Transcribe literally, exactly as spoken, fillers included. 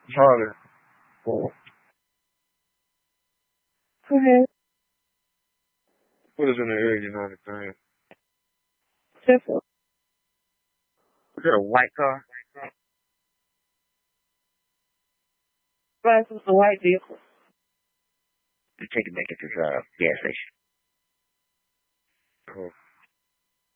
Charlie. Oh. Go ahead. Put us in the air, you know what I'm saying? Simple. Was it a white car? Right, it's a white vehicle. Take it back to the uh, gas station. Cool.